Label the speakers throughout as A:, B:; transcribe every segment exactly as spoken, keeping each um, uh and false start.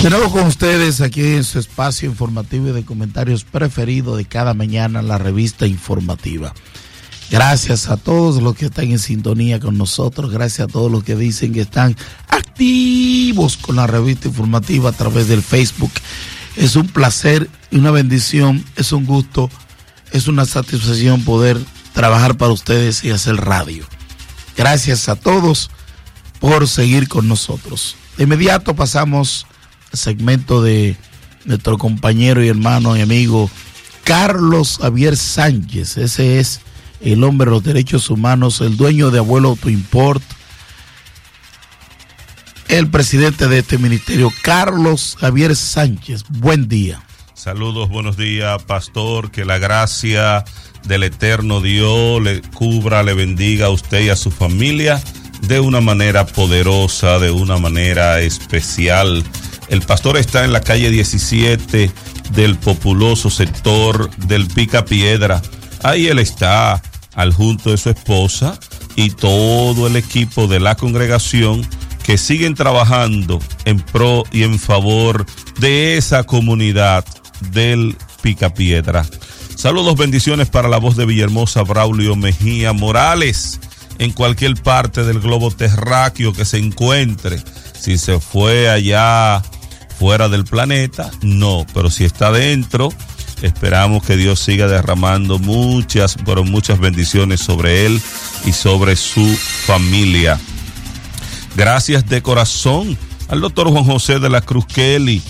A: De nuevo con ustedes aquí en su espacio informativo y de comentarios preferido de cada mañana, la revista informativa. Gracias a todos los que están en sintonía con nosotros, gracias a todos los que dicen que están activos con la revista informativa a través del Facebook. Es un placer y una bendición, es un gusto, es una satisfacción poder trabajar para ustedes y hacer radio. Gracias a todos por seguir con nosotros. De inmediato pasamos al segmento de nuestro compañero y hermano y amigo Carlos Javier Sánchez. Ese es el hombre de los derechos humanos, el dueño de Abuelo Autoimport, el presidente de este ministerio, Carlos Javier Sánchez. Buen día.
B: Saludos, buenos días, pastor. Que la gracia del eterno Dios le cubra, le bendiga a usted y a su familia de una manera poderosa, de una manera especial. El pastor está en la calle diecisiete del populoso sector del Picapiedra. Ahí él está, al junto de su esposa y todo el equipo de la congregación que siguen trabajando en pro y en favor de esa comunidad del Picapiedra. Saludos, bendiciones para la voz de Villahermosa, Braulio Mejía Morales, en cualquier parte del globo terráqueo que se encuentre. Si se fue allá fuera del planeta, no, pero si está dentro, esperamos que Dios siga derramando muchas, pero muchas bendiciones sobre él y sobre su familia. Gracias de corazón al doctor Juan José de la Cruz Kelly.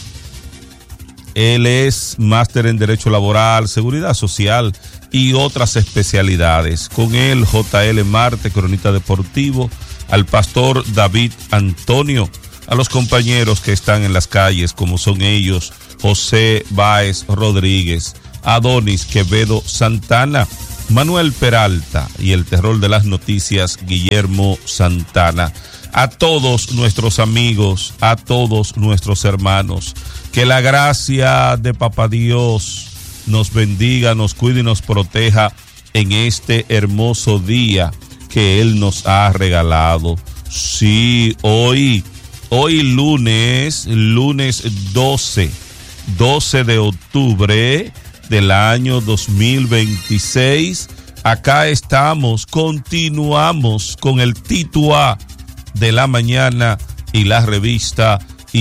B: Él es máster en Derecho Laboral, Seguridad Social y otras especialidades. Con él, J L Marte, cronista deportivo, al pastor David Antonio, a los compañeros que están en las calles, como son ellos, José Báez Rodríguez, Adonis Quevedo Santana, Manuel Peralta y el terror de las noticias, Guillermo Santana. A todos nuestros amigos, a todos nuestros hermanos, que la gracia de Papá Dios nos bendiga, nos cuide y nos proteja en este hermoso día que Él nos ha regalado. Sí, hoy, hoy lunes, lunes doce, doce de octubre del año dos mil veintiséis, acá estamos, continuamos con el Titua de la mañana y la revista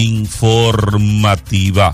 B: informativa.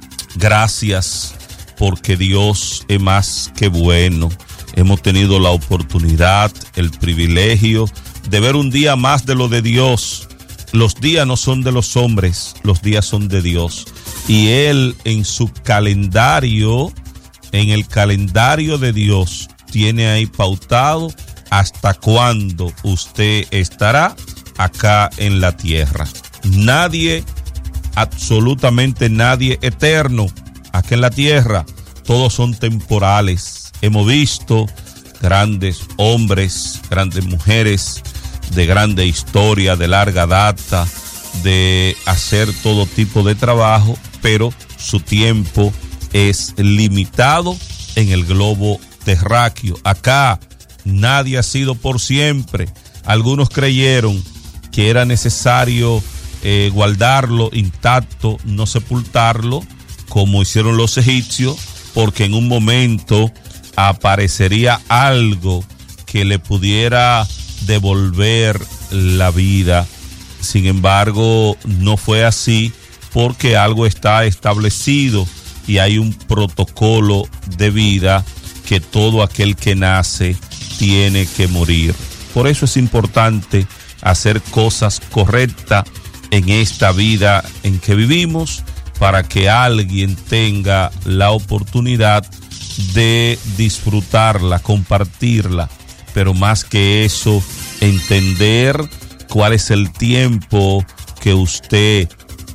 B: Gracias, porque Dios es más que bueno. Hemos tenido la oportunidad, el privilegio de ver un día más de lo de Dios. Los días no son de los hombres, los días son de Dios. Y Él en su calendario, en el calendario de Dios, tiene ahí pautado hasta cuándo usted estará acá en la tierra. Nadie, absolutamente nadie eterno acá en la tierra. Todos son temporales. Hemos visto grandes hombres, grandes mujeres de grande historia, de larga data, de hacer todo tipo de trabajo, pero su tiempo es limitado en el globo terráqueo. Acá nadie ha sido por siempre. Algunos creyeron que era necesario eh, guardarlo intacto, no sepultarlo, como hicieron los egipcios, porque en un momento aparecería algo que le pudiera devolver la vida. Sin embargo, no fue así, porque algo está establecido y hay un protocolo de vida que todo aquel que nace tiene que morir. Por eso es importante hacer cosas correctas en esta vida en que vivimos, para que alguien tenga la oportunidad de disfrutarla, compartirla, pero más que eso, entender cuál es el tiempo que usted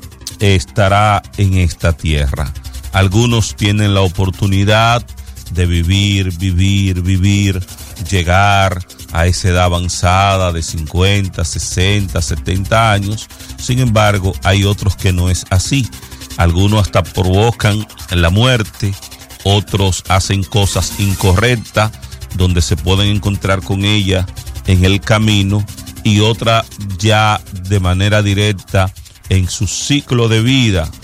B: estará en esta tierra. Algunos tienen la oportunidad de vivir, vivir, vivir, llegar a esa edad avanzada de cincuenta, sesenta, setenta años. Sin embargo, hay otros que no es así. Algunos hasta provocan la muerte, otros hacen cosas incorrectas donde se pueden encontrar con ella en el camino, y otra ya de manera directa en su ciclo de vida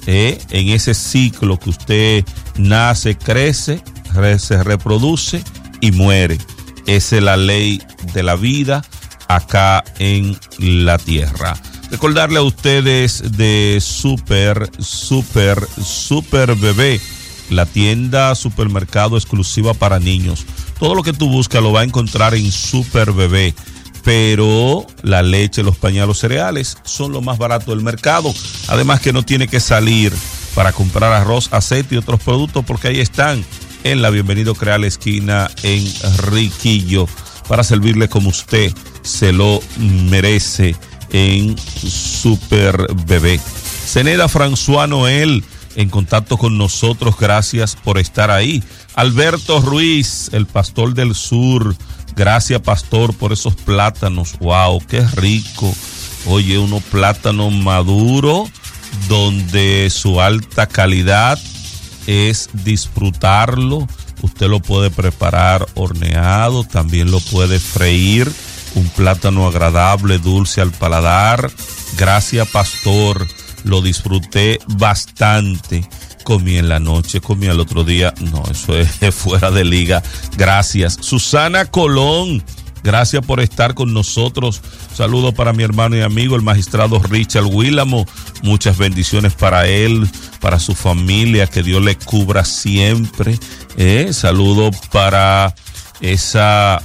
B: eh, en ese ciclo que usted nace, crece, re, se reproduce y muere. Esa es la ley de la vida acá en la tierra. Recordarle a ustedes de Super, Super, Super Bebé, la tienda supermercado exclusiva para niños. Todo lo que tú buscas lo vas a encontrar en Super Bebé, pero la leche, los pañales, los cereales son lo más barato del mercado. Además que no tiene que salir para comprar arroz, aceite y otros productos, porque ahí están en la Bienvenido Creal esquina en Riquillo, para servirle como usted se lo merece en Super Bebé. Ceneda François Noel en contacto con nosotros, gracias por estar ahí. Alberto Ruiz, el pastor del sur, gracias pastor por esos plátanos, wow, qué rico. Oye, unos plátanos maduros donde su alta calidad es disfrutarlo. Usted lo puede preparar horneado, también lo puede freír. Un plátano agradable, dulce al paladar. Gracias, pastor. Lo disfruté bastante. Comí en la noche, comí al otro día. No, eso es fuera de liga. Gracias. Susana Colón, gracias por estar con nosotros. Saludos para mi hermano y amigo, el magistrado Richard Willamo. Muchas bendiciones para él, para su familia, que Dios le cubra siempre. Eh, saludos para esa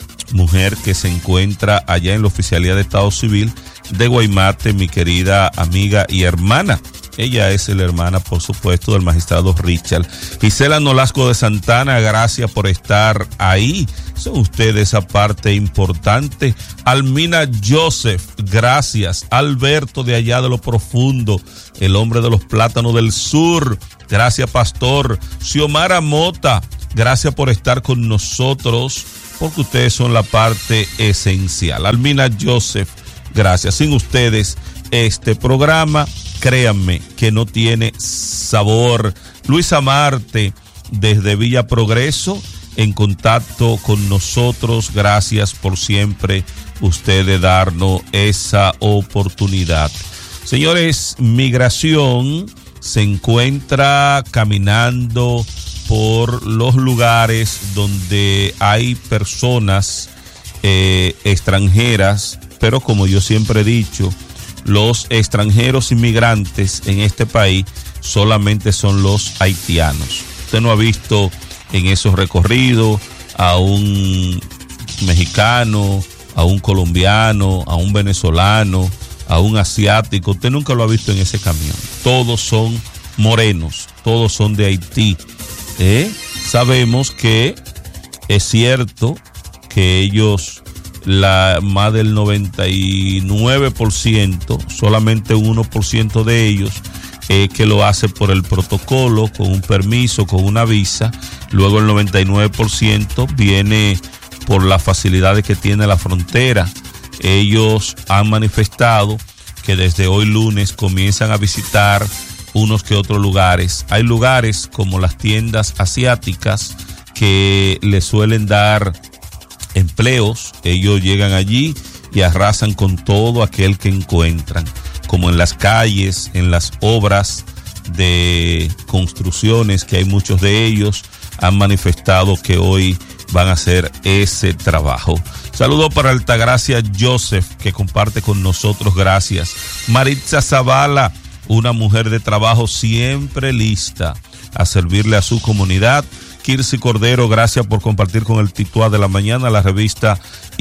B: mujer que se encuentra allá en la Oficialía de Estado Civil de Guaymate, mi querida amiga y hermana. Ella es la hermana, por supuesto, del magistrado Richard. Gisela Nolasco de Santana, gracias por estar ahí. Son ustedes esa parte importante. Almina Joseph, gracias. Alberto de allá de lo profundo, el hombre de los plátanos del sur. Gracias, pastor. Xiomara Mota, gracias por estar con nosotros, porque ustedes son la parte esencial. Almina Joseph, gracias. Sin ustedes, este programa, créanme que no tiene sabor. Luisa Marte, desde Villa Progreso, en contacto con nosotros. Gracias por siempre ustedes darnos esa oportunidad. Señores, Migración se encuentra caminando por los lugares donde hay personas eh, extranjeras, pero como yo siempre he dicho, los extranjeros inmigrantes en este país solamente son los haitianos. Usted no ha visto en esos recorridos a un mexicano, a un colombiano, a un venezolano, a un asiático. Usted nunca lo ha visto en ese camión. Todos son morenos, todos son de Haití. ¿Eh? Sabemos que es cierto que ellos, la más del noventa y nueve por ciento, solamente un uno por ciento de ellos eh, que lo hace por el protocolo, con un permiso, con una visa. Luego el noventa y nueve por ciento viene por las facilidades que tiene la frontera. Ellos han manifestado que desde hoy lunes comienzan a visitar unos que otros lugares. Hay lugares como las tiendas asiáticas que les suelen dar empleos. Ellos llegan allí y arrasan con todo aquel que encuentran, como en las calles, en las obras de construcciones, que hay muchos de ellos, han manifestado que hoy van a hacer ese trabajo. Saludo para Altagracia Joseph, que comparte con nosotros, gracias. Maritza Zavala, una mujer de trabajo siempre lista a servirle a su comunidad. Kirsi Cordero, gracias por compartir con el titular de la mañana la revista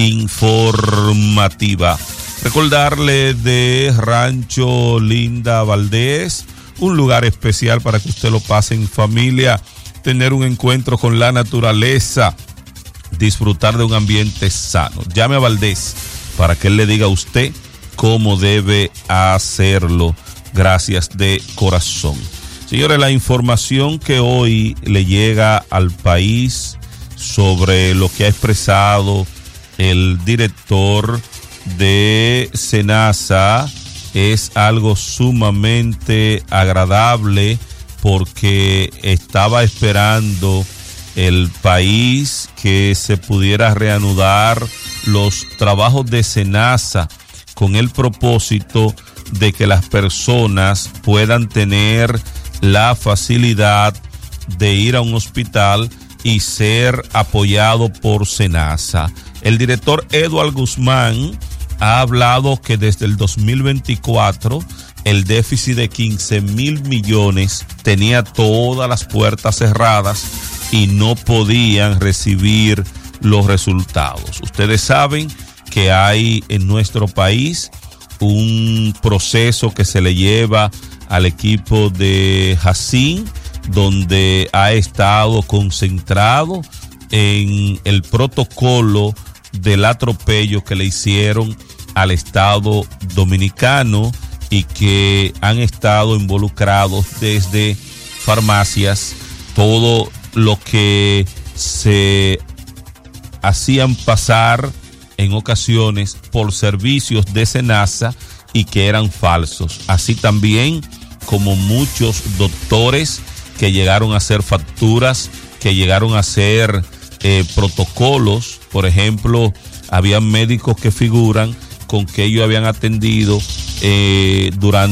B: informativa. Recordarle de Rancho Linda Valdés, un lugar especial para que usted lo pase en familia, tener un encuentro con la naturaleza, disfrutar de un ambiente sano. Llame a Valdés para que él le diga a usted cómo debe hacerlo. Gracias de corazón. Señores, la información que hoy le llega al país sobre lo que ha expresado el director de SENASA es algo sumamente agradable, porque estaba esperando el país que se pudiera reanudar los trabajos de SENASA con el propósito de que las personas puedan tener la facilidad de ir a un hospital y ser apoyado por SENASA. El director Eduardo Guzmán ha hablado que desde el dos mil veinticuatro el déficit de quince mil millones tenía todas las puertas cerradas y no podían recibir los resultados. Ustedes saben que hay en nuestro país un proceso que se le lleva al equipo de Jacín, donde ha estado concentrado en el protocolo del atropello que le hicieron al Estado Dominicano y que han estado involucrados desde farmacias, todo lo que se hacían pasar en ocasiones por servicios de SENASA y que eran falsos, así también como muchos doctores que llegaron a hacer facturas, que llegaron a hacer eh, protocolos. Por ejemplo, habían médicos que figuran con que ellos habían atendido eh,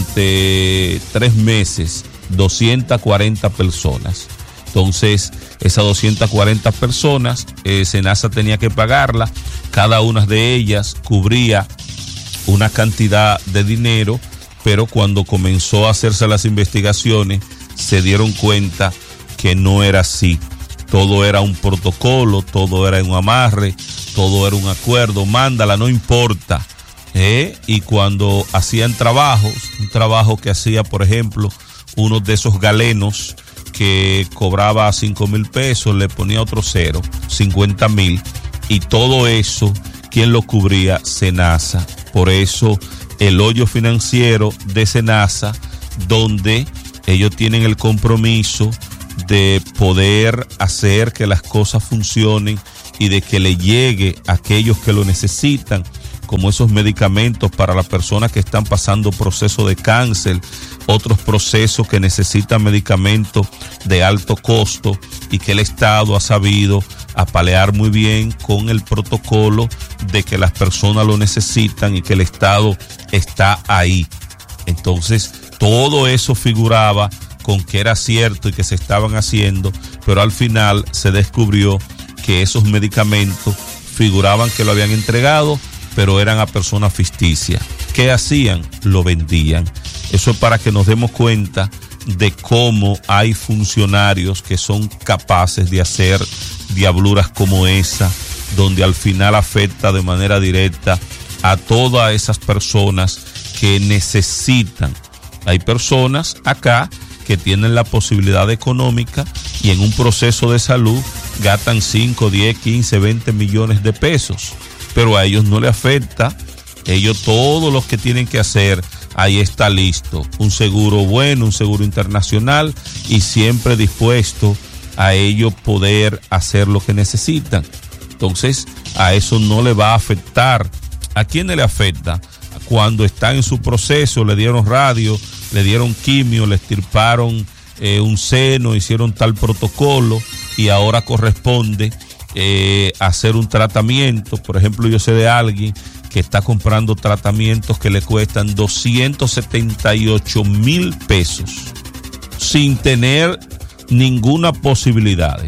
B: durante tres meses doscientas cuarenta personas. Entonces, esas doscientas cuarenta personas, eh, SENASA tenía que pagarla. Cada una de ellas cubría una cantidad de dinero, pero cuando comenzó a hacerse las investigaciones, se dieron cuenta que no era así. Todo era un protocolo, todo era un amarre, todo era un acuerdo. Mándala, no importa. ¿Eh? Y cuando hacían trabajos, un trabajo que hacía, por ejemplo, uno de esos galenos que cobraba cinco mil pesos, le ponía otro cero, cincuenta mil, y todo eso, ¿quién lo cubría? SENASA. Por eso el hoyo financiero de SENASA, donde ellos tienen el compromiso de poder hacer que las cosas funcionen y de que le llegue a aquellos que lo necesitan, como esos medicamentos para las personas que están pasando proceso de cáncer, otros procesos que necesitan medicamentos de alto costo, y que el Estado ha sabido apalear muy bien con el protocolo de que las personas lo necesitan y que el Estado está ahí. Entonces, todo eso figuraba con que era cierto y que se estaban haciendo, pero al final se descubrió que esos medicamentos figuraban que lo habían entregado, pero eran a personas ficticias. ¿Qué hacían? Lo vendían. Eso es para que nos demos cuenta de cómo hay funcionarios que son capaces de hacer diabluras como esa, donde al final afecta de manera directa a todas esas personas que necesitan. Hay personas acá que tienen la posibilidad económica y en un proceso de salud gastan cinco, diez, quince, veinte millones de pesos, pero a ellos no les afecta. Ellos todo lo que tienen que hacer, ahí está listo, un seguro bueno, un seguro internacional, y siempre dispuesto a ellos poder hacer lo que necesitan. Entonces, a eso no le va a afectar. ¿A quién le afecta? Cuando están en su proceso, le dieron radio, le dieron quimio, le extirparon eh, un seno, hicieron tal protocolo y ahora corresponde eh, hacer un tratamiento. Por ejemplo, yo sé de alguien que está comprando tratamientos que le cuestan doscientos setenta y ocho mil pesos sin tener ninguna posibilidad.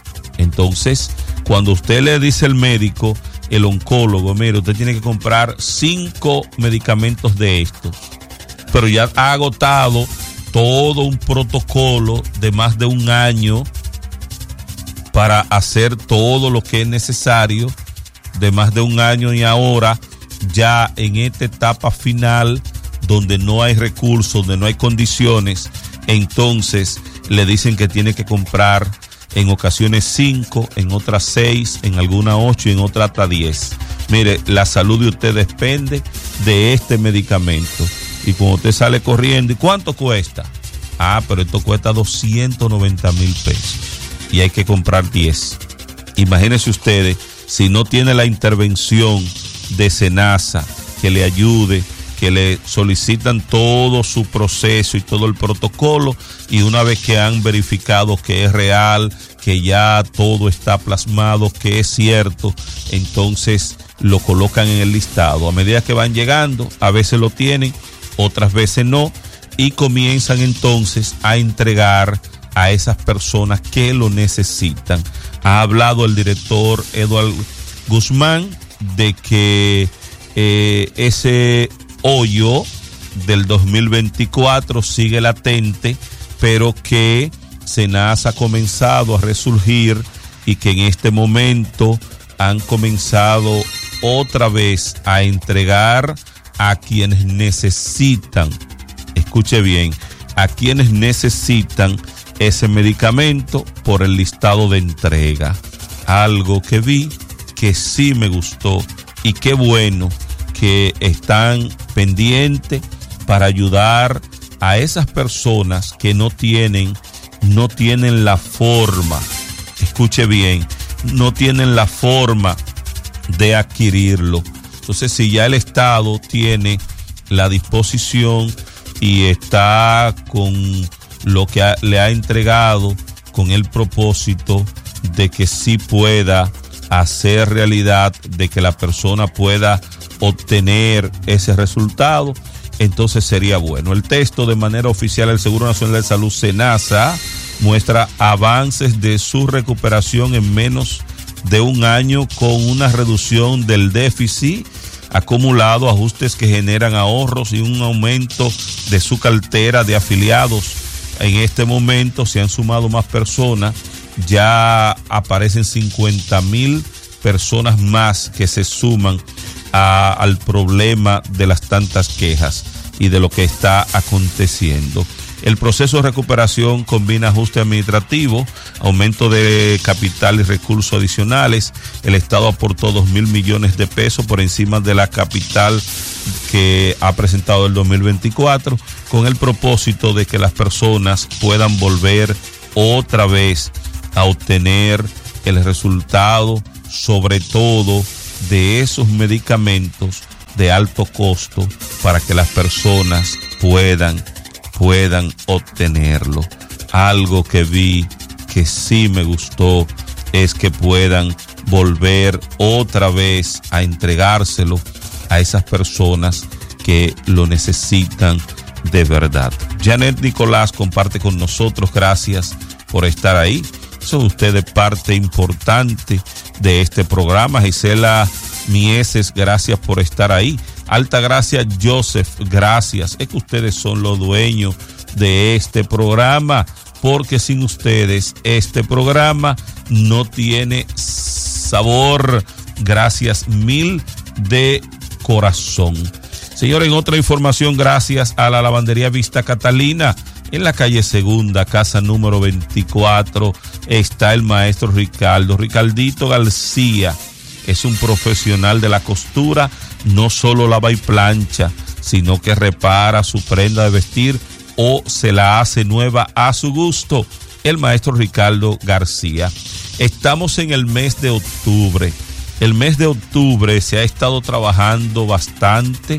B: Entonces, cuando usted le dice al médico, el oncólogo, mire, usted tiene que comprar cinco medicamentos de estos, pero ya ha agotado todo un protocolo de más de un año para hacer todo lo que es necesario, de más de un año, y ahora ya en esta etapa final donde no hay recursos, donde no hay condiciones, entonces le dicen que tiene que comprar en ocasiones cinco, en otras seis, en algunas ocho y en otras hasta diez. Mire, la salud de usted depende de este medicamento. Y cuando usted sale corriendo, ¿y cuánto cuesta? Ah, pero esto cuesta doscientos noventa mil pesos y hay que comprar diez. Imagínense ustedes, si no tiene la intervención de SENASA que le ayude, que le solicitan todo su proceso y todo el protocolo, y una vez que han verificado que es real, que ya todo está plasmado, que es cierto, entonces lo colocan en el listado. A medida que van llegando, a veces lo tienen, otras veces no, y comienzan entonces a entregar a esas personas que lo necesitan. Ha hablado el director Eduardo Guzmán de que eh, ese hoyo del dos mil veinticuatro sigue latente, pero que SENASA ha comenzado a resurgir y que en este momento han comenzado otra vez a entregar a quienes necesitan, escuche bien, a quienes necesitan ese medicamento por el listado de entrega. Algo que vi que sí me gustó y qué bueno que están pendientes para ayudar a esas personas que no tienen, no tienen la forma, escuche bien, no tienen la forma de adquirirlo. Entonces, si ya el Estado tiene la disposición y está con lo que ha, le ha entregado con el propósito de que sí pueda hacer realidad, de que la persona pueda obtener ese resultado, entonces sería bueno. El texto de manera oficial del Seguro Nacional de Salud, SENASA, muestra avances de su recuperación en menos de un año con una reducción del déficit acumulado, ajustes que generan ahorros y un aumento de su cartera de afiliados. En este momento se han sumado más personas, ya aparecen cincuenta mil personas más que se suman a, al problema de las tantas quejas y de lo que está aconteciendo. El proceso de recuperación combina ajuste administrativo, aumento de capital y recursos adicionales. El Estado aportó dos mil millones de pesos por encima de la capital que ha presentado el dos mil veinticuatro, con el propósito de que las personas puedan volver otra vez a obtener el resultado, sobre todo de esos medicamentos de alto costo, para que las personas puedan puedan obtenerlo. Algo que vi que sí me gustó es que puedan volver otra vez a entregárselo a esas personas que lo necesitan de verdad. Janet Nicolás comparte con nosotros, gracias por estar ahí. Son ustedes parte importante de este programa. Gisela Mieses, gracias por estar ahí. Altagracia Joseph, gracias. Es que ustedes son los dueños de este programa, porque sin ustedes este programa no tiene sabor. Gracias mil de corazón. Señor, en otra información, gracias a la lavandería Vista Catalina, en la calle Segunda, casa número veinticuatro, está el maestro Ricardo. Ricardito García es un profesional de la costura, no solo lava y plancha, sino que repara su prenda de vestir o se la hace nueva a su gusto. El maestro Ricardo García. Estamos en el mes de octubre. El mes de octubre se ha estado trabajando bastante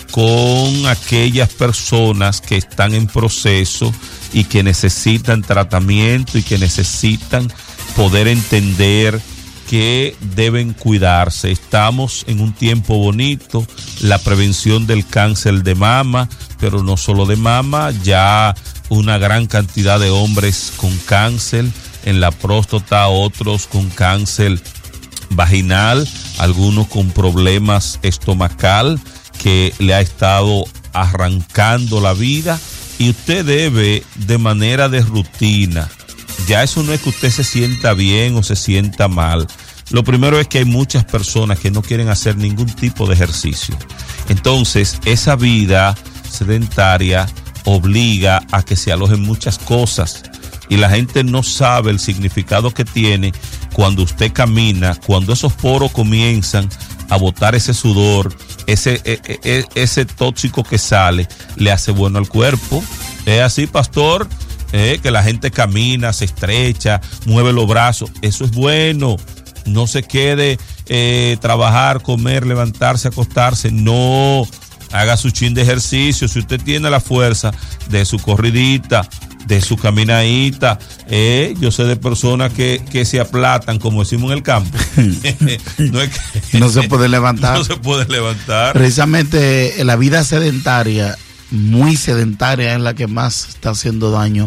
B: con aquellas personas que están en proceso y que necesitan tratamiento y que necesitan poder entender que deben cuidarse. Estamos en un tiempo bonito, la prevención del cáncer de mama, pero no solo de mama, ya una gran cantidad de hombres con cáncer en la próstata, otros con cáncer vaginal, algunos con problemas estomacal que le ha estado arrancando la vida, y usted debe de manera de rutina. Ya eso no es que usted se sienta bien o se sienta mal. Lo primero es que hay muchas personas que no quieren hacer ningún tipo de ejercicio. Entonces, esa vida sedentaria obliga a que se alojen muchas cosas y la gente no sabe el significado que tiene cuando usted camina, cuando esos poros comienzan a botar ese sudor, ese, ese, ese tóxico que sale, le hace bueno al cuerpo. Es así, pastor. Eh, que la gente camina, se estrecha, mueve los brazos, eso es bueno. No se quede eh, trabajar, comer, levantarse, acostarse, no, haga su chin de ejercicio. Si usted tiene la fuerza de su corridita, de su caminadita, eh, yo sé de personas que, que se aplatan, como decimos en el campo. no, es que,
A: no se puede levantar.
B: No se puede levantar.
A: Precisamente la vida sedentaria muy sedentaria es la que más está haciendo daño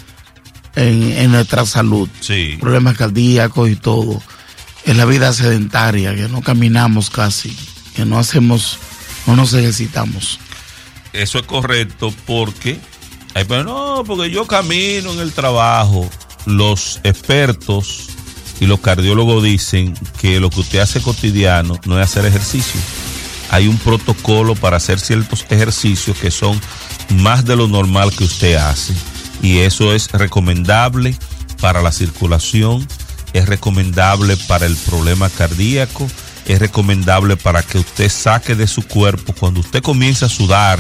A: en, en nuestra salud.
B: Sí.
A: Problemas cardíacos y todo. Es la vida sedentaria, que no caminamos casi, que no hacemos, no nos ejercitamos.
B: Eso es correcto porque, ay, pero no, porque yo camino en el trabajo. Los expertos y los cardiólogos dicen que lo que usted hace cotidiano no es hacer ejercicio. Hay un protocolo para hacer ciertos ejercicios que son más de lo normal que usted hace. Y eso es recomendable para la circulación, es recomendable para el problema cardíaco, es recomendable para que usted saque de su cuerpo. Cuando usted comienza a sudar,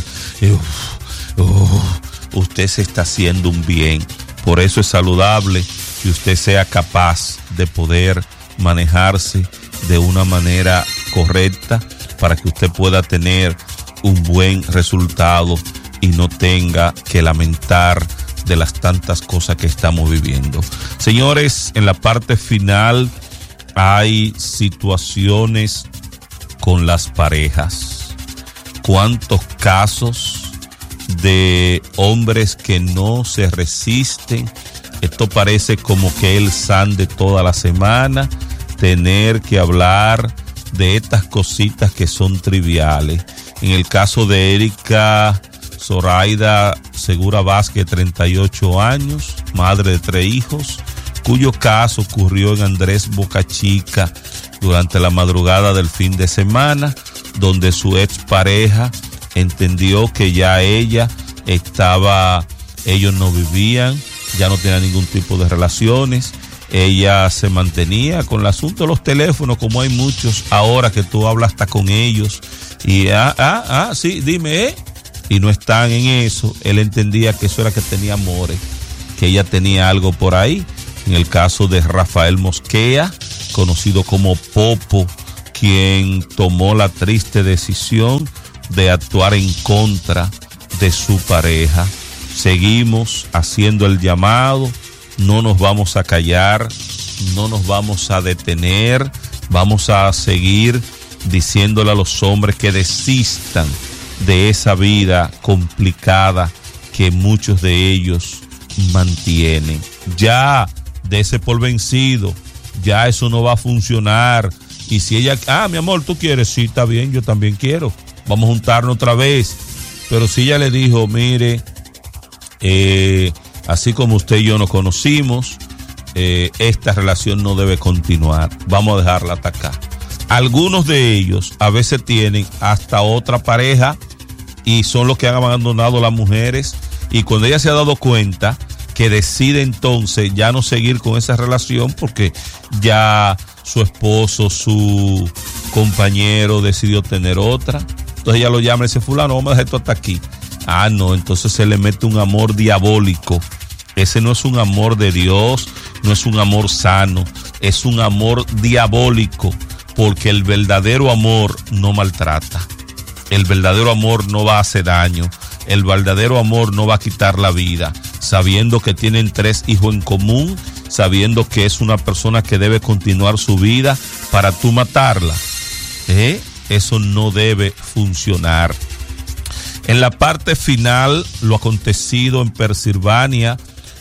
B: uh, uh, usted se está haciendo un bien. Por eso es saludable que usted sea capaz de poder manejarse de una manera correcta para que usted pueda tener un buen resultado y no tenga que lamentar de las tantas cosas que estamos viviendo. Señores, en la parte final hay situaciones con las parejas. ¿Cuántos casos de hombres que no se resisten? Esto parece como que el san de toda la semana, tener que hablar de estas cositas que son triviales. En el caso de Erika Zoraida Segura Vázquez, treinta y ocho años, madre de tres hijos, cuyo caso ocurrió en Andrés Boca Chica durante la madrugada del fin de semana, donde su expareja entendió que ya ella estaba, ellos no vivían, ya no tenían ningún tipo de relaciones. Ella se mantenía con el asunto de los teléfonos, como hay muchos ahora que tú hablas hasta con ellos y ah, ah, ah, sí, dime, eh, y no están en eso. Él entendía que eso era que tenía amores, que ella tenía algo por ahí. En el caso de Rafael Mosquea, conocido como Popo, quien tomó la triste decisión de actuar en contra de su pareja. Seguimos haciendo el llamado, no nos vamos a callar, no nos vamos a detener, vamos a seguir diciéndole a los hombres que desistan de esa vida complicada que muchos de ellos mantienen. Ya, dése por vencido, ya eso no va a funcionar. Y si ella, ah, mi amor, tú quieres, sí, está bien, yo también quiero, vamos a juntarnos otra vez. Pero si ella le dijo, mire, eh, así como usted y yo nos conocimos, eh, esta relación no debe continuar, vamos a dejarla hasta acá. Algunos de ellos a veces tienen hasta otra pareja y son los que han abandonado a las mujeres, y cuando ella se ha dado cuenta que decide entonces ya no seguir con esa relación porque ya su esposo, su compañero decidió tener otra, entonces ella lo llama y dice, fulano, vamos a dejar esto hasta aquí. Ah, no, entonces se le mete un amor diabólico. Ese no es un amor de Dios, no es un amor sano, es un amor diabólico, porque el verdadero amor no maltrata, el verdadero amor no va a hacer daño, el verdadero amor no va a quitar la vida, sabiendo que tienen tres hijos en común, sabiendo que es una persona que debe continuar su vida para tú matarla. ¿Eh? Eso no debe funcionar. En la parte final, lo acontecido en Pensilvania,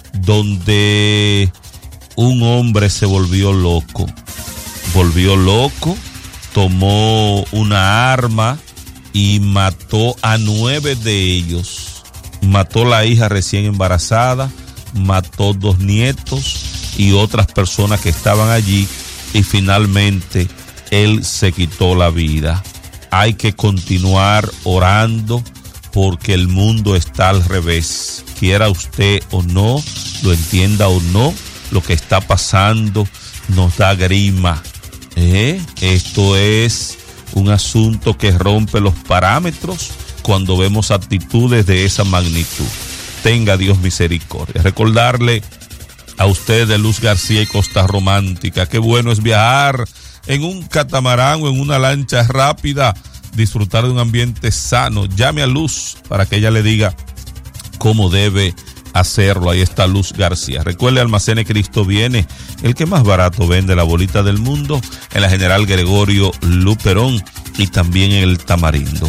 B: donde un hombre se volvió loco, volvió loco, tomó una arma y mató a nueve de ellos. Mató la hija recién embarazada, mató dos nietos y otras personas que estaban allí, y finalmente él se quitó la vida. Hay que continuar orando porque el mundo está al revés. Quiera usted o no, lo entienda o no, lo que está pasando nos da grima. ¿Eh? Esto es un asunto que rompe los parámetros cuando vemos actitudes de esa magnitud. Tenga Dios misericordia. Recordarle a usted de Luz García y Costa Romántica, qué bueno es viajar en un catamarán o en una lancha rápida, disfrutar de un ambiente sano. Llame a Luz para que ella le diga cómo debe hacerlo. Ahí está Luz García. Recuerde, Almacene Cristo Viene, el que más barato vende la bolita del mundo, en la General Gregorio Luperón y también en el Tamarindo. Ahora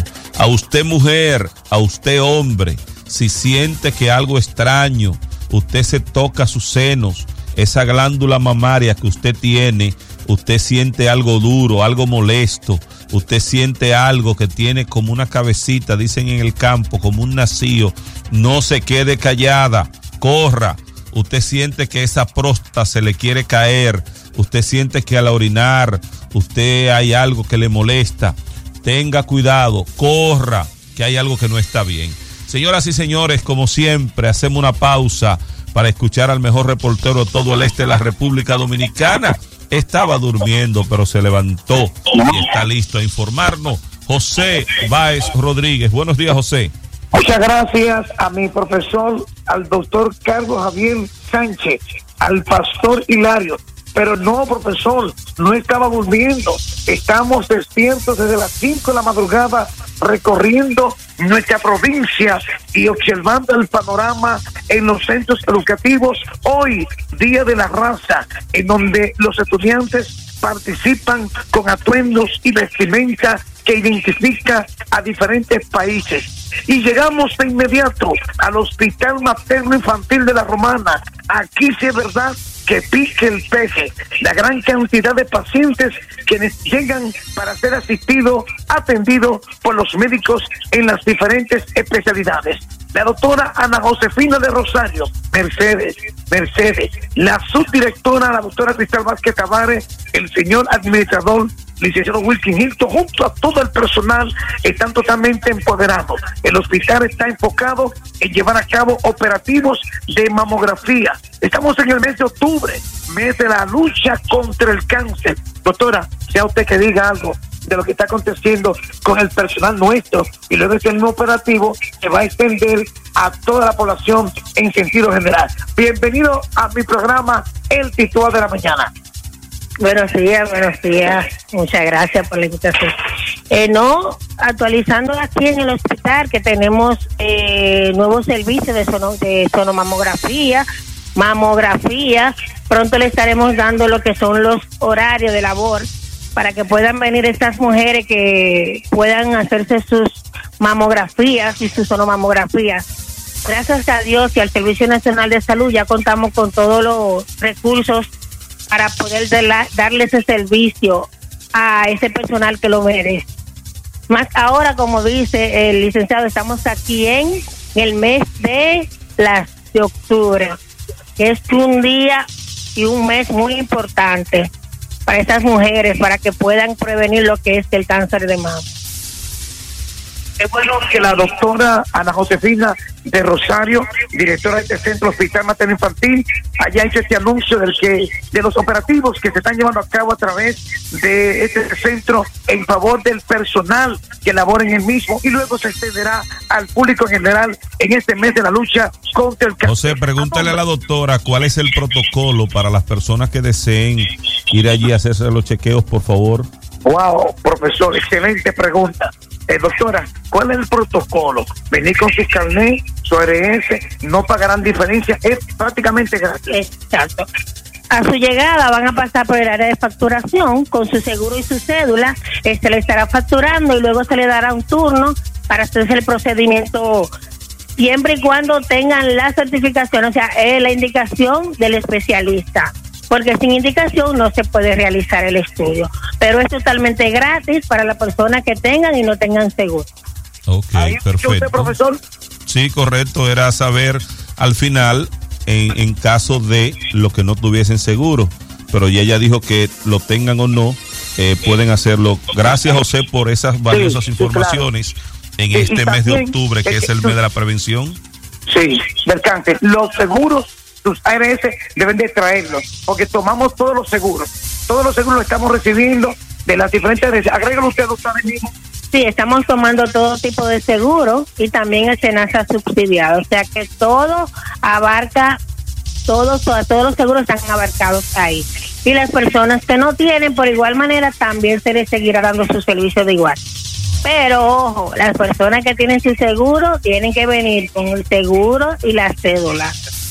B: A usted mujer, a usted hombre, si siente que algo extraño, usted se toca sus senos, esa glándula mamaria que usted tiene, usted siente algo duro, algo molesto, usted siente algo que tiene como una cabecita, dicen en el campo, como un nacío, no se quede callada, corra. Usted siente que esa próstata se le quiere caer, usted siente que al orinar, usted hay algo que le molesta, tenga cuidado, corra, que hay algo que no está bien. Señoras y señores, como siempre, hacemos una pausa para escuchar al mejor reportero de todo el este de la República Dominicana. Estaba durmiendo, pero se levantó y está listo a informarnos. José Báez Rodríguez. Buenos días, José.
C: Muchas gracias a mi profesor, al doctor Carlos Javier Sánchez, al pastor Hilario. Pero no, profesor, no estaba durmiendo. Estamos despiertos desde las cinco de la madrugada recorriendo nuestra provincia y observando el panorama en los centros educativos. Hoy, Día de la Raza, en donde los estudiantes participan con atuendos y vestimenta que identifica a diferentes países. Y llegamos de inmediato al Hospital Materno Infantil de la Romana. Aquí sí es verdad que pique el peje, la gran cantidad de pacientes quienes llegan para ser asistidos, atendidos por los médicos en las diferentes especialidades. La doctora Ana Josefina de Rosario, Mercedes, Mercedes, la subdirectora, la doctora Cristal Vázquez Tavares, el señor administrador, licenciado Wilkin Hilton, junto a todo el personal, están totalmente empoderados. El hospital está enfocado en llevar a cabo operativos de mamografía. Estamos en el mes de octubre, mes de la lucha contra el cáncer. Doctora, sea usted que diga algo de lo que está aconteciendo con el personal nuestro, y luego este mismo operativo se va a extender a toda la población en sentido general. Bienvenido a mi programa El Titular de la Mañana.
D: Buenos días, buenos días. Muchas gracias por la invitación. Eh, no, actualizando aquí en el hospital que tenemos eh, nuevos servicios de, sono, de sonomamografía, mamografía. Pronto le estaremos dando lo que son los horarios de labor para que puedan venir estas mujeres que puedan hacerse sus mamografías y sus sonomamografías. Gracias a Dios y al Servicio Nacional de Salud ya contamos con todos los recursos para poder darle, darle ese servicio a ese personal que lo merece. Más ahora, como dice el licenciado, estamos aquí en el mes de las de octubre, que es un día y un mes muy importante para estas mujeres, para que puedan prevenir lo que es el cáncer de mama.
C: Es bueno que la doctora Ana Josefina de Rosario, directora de este centro Hospital Materno Infantil, haya hecho este anuncio del que de los operativos que se están llevando a cabo a través de este centro en favor del personal que labora en el mismo, y luego se extenderá al público en general en este mes de la lucha contra el cáncer.
B: José, pregúntale a la doctora cuál es el protocolo para las personas que deseen ir allí a hacerse los chequeos, por favor.
C: Wow, profesor, excelente pregunta. Eh, doctora, ¿cuál es el protocolo? Venir con su carnet, su R S, no pagarán diferencia, es prácticamente gratis.
D: Exacto. A su llegada van a pasar por el área de facturación con su seguro y su cédula, eh, se le estará facturando y luego se le dará un turno para hacerse el procedimiento, siempre y cuando tengan la certificación, o sea, eh, la indicación del especialista, porque sin indicación no se puede realizar el estudio, pero es totalmente gratis para las personas que tengan y no tengan seguro.
B: Ok,
C: ¿Ahí
B: perfecto.
C: usted, profesor?
B: Sí, correcto, era saber al final en, en caso de los que no tuviesen seguro, pero ya ella dijo que lo tengan o no, eh, pueden hacerlo. Gracias, José, por esas valiosas sí, informaciones, sí, claro, en
C: sí,
B: este mes
C: también,
B: de octubre, que es el mes de la prevención.
C: Sí, del cáncer. Los seguros, sus A R S deben de traerlos, porque tomamos todos los seguros. Todos los seguros los estamos recibiendo de las diferentes áreas. Agrégalo usted, doctor, mismo.
D: Sí, estamos tomando todo tipo de seguro y también el SENASA subsidiado, o sea que todo abarca, todos, todos los seguros están abarcados ahí. Y las personas que no tienen, por igual manera, también se les seguirá dando su servicio de igual. Pero ojo, las personas que tienen su seguro tienen que venir con el seguro y la cédula.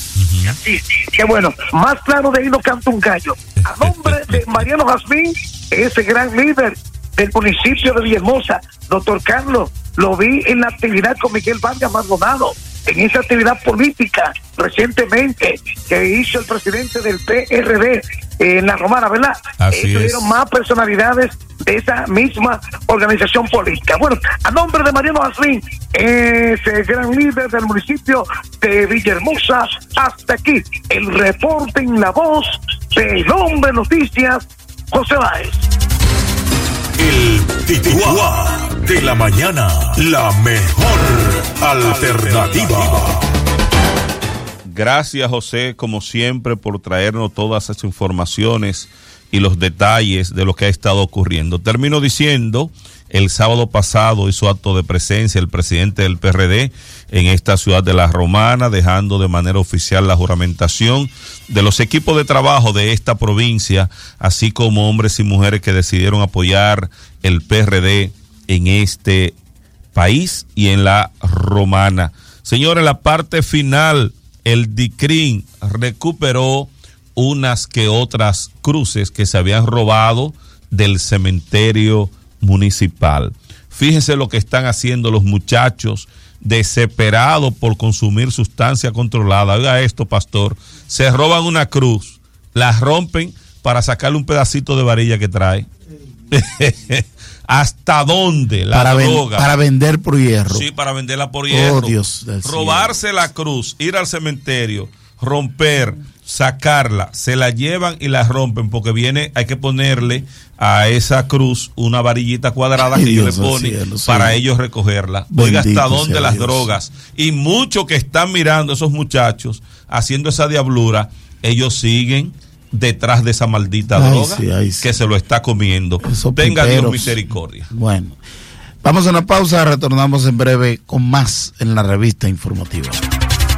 C: Sí, qué bueno. Más claro de ahí no canta un gallo. A nombre de Mariano Jazmín, ese gran líder del municipio de Villahermosa, doctor Carlos, lo vi en la actividad con Miguel Vargas Maldonado, en esa actividad política recientemente que hizo el presidente del P R D eh, en la Romana, ¿verdad?
B: Así
C: eh, tuvieron
B: es.
C: más personalidades de esa misma organización política. Bueno, a nombre de Mariano Jazmín, ese gran líder del municipio de Villahermosa, hasta aquí el reporte en la voz del Hombre Noticias, José Báez.
E: El titular de la mañana, la mejor alternativa.
B: Gracias, José, como siempre, por traernos todas esas informaciones y los detalles de lo que ha estado ocurriendo. Termino diciendo, el sábado pasado hizo acto de presencia el presidente del P R D en esta ciudad de La Romana, dejando de manera oficial la juramentación de los equipos de trabajo de esta provincia, así como hombres y mujeres que decidieron apoyar el P R D en este país y en La Romana. Señores, la parte final, el D I C R I N recuperó unas que otras cruces que se habían robado del cementerio municipal. Fíjense lo que están haciendo los muchachos desesperados por consumir sustancia controlada. Oiga esto, pastor, se roban una cruz, la rompen para sacarle un pedacito de varilla que trae. ¿Hasta dónde la
A: para
B: droga?
A: Ven, para vender por hierro.
B: Sí, para venderla por hierro.
A: Oh, Dios del
B: robarse
A: cielo.
B: La cruz, ir al cementerio, romper, sacarla, se la llevan y la rompen porque viene, hay que ponerle a esa cruz una varillita cuadrada Ay, que Dios ellos le ponen cielo, para sí. ellos recogerla. Oiga, hasta dónde las Dios. Drogas. Y muchos que están mirando a esos muchachos haciendo esa diablura, ellos siguen detrás de esa maldita ay, droga sí, ay, sí. que se lo está comiendo. Esos Tenga piperos. Dios misericordia.
A: Bueno, vamos a una pausa, retornamos en breve con más en la revista informativa.